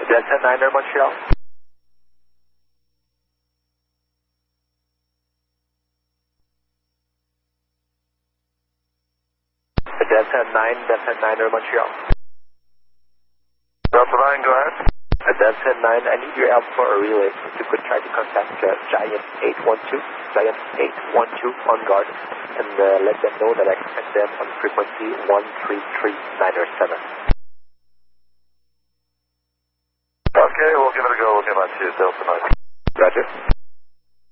Delta 9 Air Montreal. Delta 9 Air Montreal. Delta 9, go ahead. Delta 9, I need your help for a relay. If you could try to contact Giant 812 on guard, and let them know that I expect them on frequency 133.907. Okay, we'll give it a go. We'll get back to you, Delta 9. Roger.